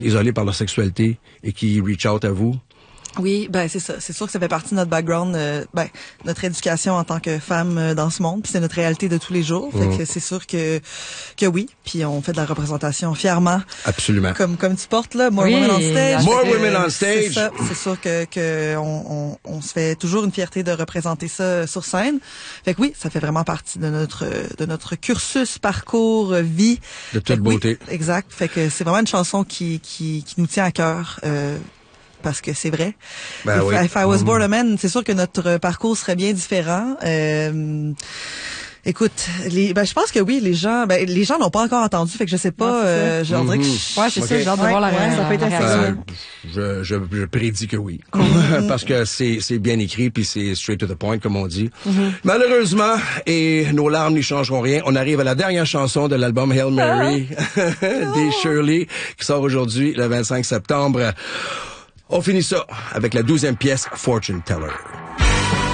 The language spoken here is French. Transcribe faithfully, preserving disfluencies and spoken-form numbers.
isolés par leur sexualité et qui reach out à vous? Oui, ben c'est ça. C'est sûr que ça fait partie de notre background, euh, ben notre éducation en tant que femme euh, dans ce monde, puis c'est notre réalité de tous les jours. Fait mmh. que c'est sûr que que oui, puis on fait de la représentation fièrement. Absolument. Comme comme tu portes là, More oui, Women on Stage. More que, Women on Stage. C'est ça. C'est sûr que que on, on on se fait toujours une fierté de représenter ça sur scène. Fait que oui, ça fait vraiment partie de notre de notre cursus, parcours, vie. De toute beauté. Oui, exact. Fait que c'est vraiment une chanson qui qui qui nous tient à cœur. Euh, parce que c'est vrai. Ben if, oui. if I was born a man, c'est sûr que notre parcours serait bien différent. Euh, écoute, les, ben je pense que oui, les gens, ben les gens n'ont pas encore entendu, fait que je sais pas. Non, euh, je leur dirais que je... ouais, c'est okay. ça. J'ai hâte de ouais, voir la, ouais, la, ça peut être la réaction. Euh, je, je, je prédis que oui, parce que c'est c'est bien écrit puis c'est straight to the point comme on dit. Mm-hmm. Malheureusement, et nos larmes n'y changeront rien. On arrive à la dernière chanson de l'album Hail Mary des Shirley qui sort aujourd'hui le vingt-cinq septembre. On finit ça avec la douzième pièce, Fortune Teller.